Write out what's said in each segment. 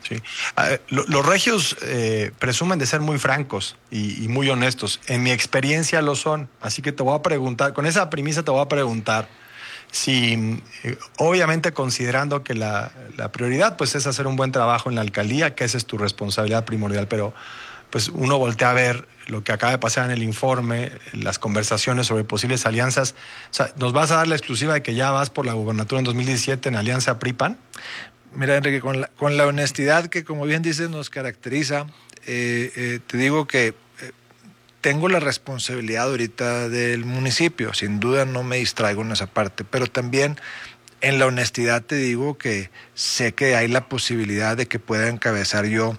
Sí. Los regios presumen de ser muy francos y muy honestos. En mi experiencia lo son. Así que te voy a preguntar, con esa premisa te voy a preguntar si, obviamente considerando que la prioridad pues es hacer un buen trabajo en la alcaldía, que esa es tu responsabilidad primordial, pero pues uno voltea a ver lo que acaba de pasar en el informe, las conversaciones sobre posibles alianzas. O sea, ¿nos vas a dar la exclusiva de que ya vas por la gubernatura en 2017 en alianza PRI-PAN? Mira, Enrique, con la honestidad que, como bien dices, nos caracteriza, te digo que tengo la responsabilidad ahorita del municipio. Sin duda no me distraigo en esa parte, pero también en la honestidad te digo que sé que hay la posibilidad de que pueda encabezar yo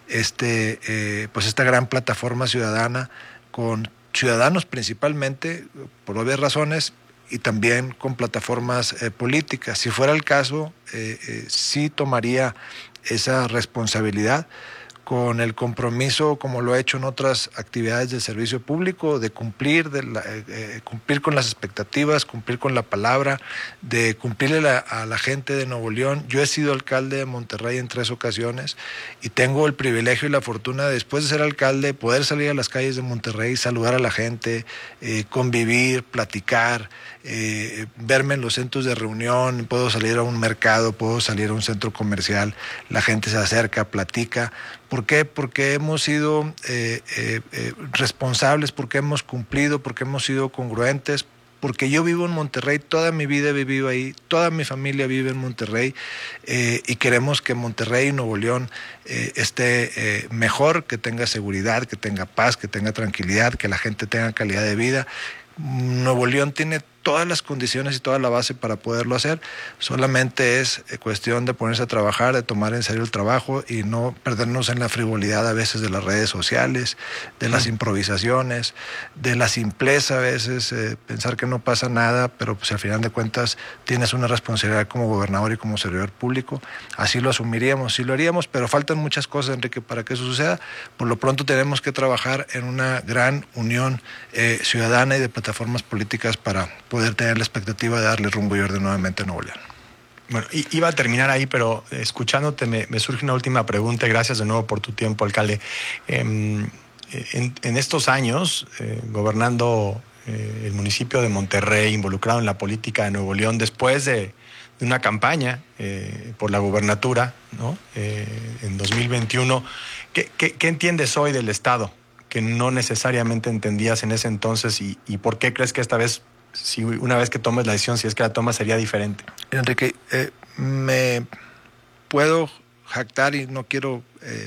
pues esta gran plataforma ciudadana con ciudadanos principalmente, por obvias razones, y también con plataformas políticas. Si fuera el caso, sí tomaría esa responsabilidad con el compromiso, como lo he hecho en otras actividades del servicio público, de cumplir, cumplir con las expectativas, cumplir con la palabra, de cumplirle a la gente de Nuevo León. Yo he sido alcalde de Monterrey en 3 ocasiones y tengo el privilegio y la fortuna de, después de ser alcalde, poder salir a las calles de Monterrey, saludar a la gente, convivir, platicar, verme en los centros de reunión, puedo salir a un mercado, puedo salir a un centro comercial, la gente se acerca, platica. ¿Por qué? Porque hemos sido responsables, porque hemos cumplido, porque hemos sido congruentes, porque yo vivo en Monterrey, toda mi vida he vivido ahí, toda mi familia vive en Monterrey, y queremos que Monterrey y Nuevo León esté mejor, que tenga seguridad, que tenga paz, que tenga tranquilidad, que la gente tenga calidad de vida. Nuevo León tiene todas las condiciones y toda la base para poderlo hacer, solamente es cuestión de ponerse a trabajar, de tomar en serio el trabajo y no perdernos en la frivolidad a veces de las redes sociales, de las improvisaciones, de la simpleza a veces, pensar que no pasa nada, pero pues al final de cuentas tienes una responsabilidad como gobernador y como servidor público. Así lo asumiríamos, sí lo haríamos, pero faltan muchas cosas, Enrique, para que eso suceda. Por lo pronto tenemos que trabajar en una gran unión ciudadana y de plataformas políticas para poder tener la expectativa de darle rumbo y orden nuevamente a Nuevo León. Bueno, iba a terminar ahí, pero escuchándote me surge una última pregunta. Gracias de nuevo por tu tiempo, alcalde. En estos años, gobernando el municipio de Monterrey, involucrado en la política de Nuevo León, después de una campaña por la gubernatura, ¿no? En 2021, ¿qué entiendes hoy del Estado que no necesariamente entendías en ese entonces y por qué crees que esta vez, si una vez que tomes la decisión, si es que la tomas, sería diferente? Enrique, me puedo jactar y no quiero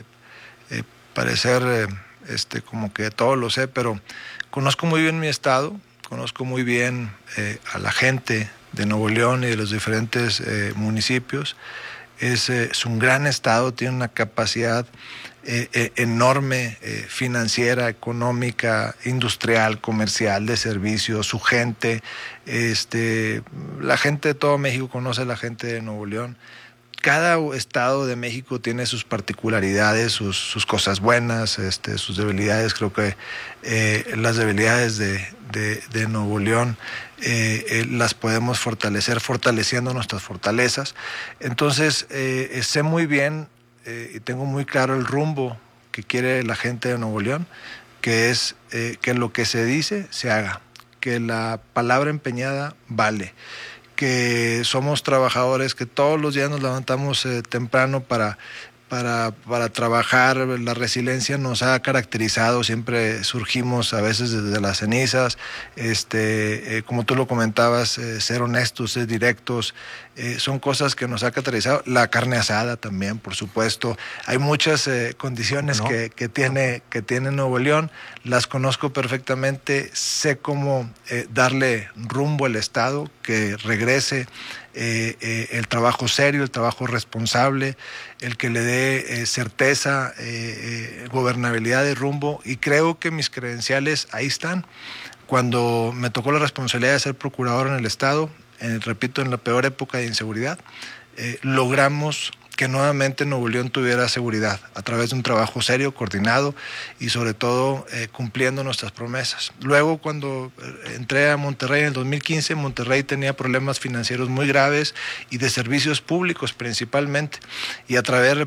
parecer como que todo lo sé, pero conozco muy bien mi estado, conozco muy bien a la gente de Nuevo León y de los diferentes municipios. Es un gran estado, tiene una capacidad enorme financiera, económica, industrial, comercial, de servicios, su gente, la gente de todo México conoce a la gente de Nuevo León. Cada estado de México tiene sus particularidades, sus cosas buenas, sus debilidades. Creo que las debilidades de Nuevo León las podemos fortalecer fortaleciendo nuestras fortalezas. Entonces, sé muy bien y tengo muy claro el rumbo que quiere la gente de Nuevo León, que es que lo que se dice se haga, que la palabra empeñada vale, que somos trabajadores, que todos los días nos levantamos temprano para trabajar. La resiliencia nos ha caracterizado, siempre surgimos a veces desde las cenizas, como tú lo comentabas, ser honestos, ser directos, son cosas que nos ha caracterizado. La carne asada también, por supuesto. Hay muchas condiciones que tiene Nuevo León, las conozco perfectamente, sé cómo darle rumbo al Estado, que regrese el trabajo serio, el trabajo responsable, el que le dé certeza, gobernabilidad y rumbo, y creo que mis credenciales ahí están. Cuando me tocó la responsabilidad de ser procurador en el Estado, repito, en la peor época de inseguridad, logramos que nuevamente Nuevo León tuviera seguridad a través de un trabajo serio, coordinado y sobre todo cumpliendo nuestras promesas. Luego, cuando entré a Monterrey en el 2015, Monterrey tenía problemas financieros muy graves y de servicios públicos principalmente, y a través